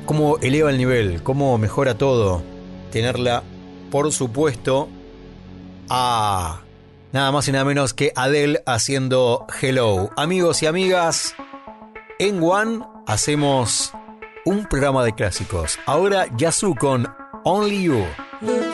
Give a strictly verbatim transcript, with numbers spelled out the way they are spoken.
cómo eleva el nivel, cómo mejora todo. Tenerla, por supuesto, a nada más y nada menos que Adele haciendo Hello. Amigos y amigas, en One hacemos un programa de clásicos. Ahora Yazoo con Only You.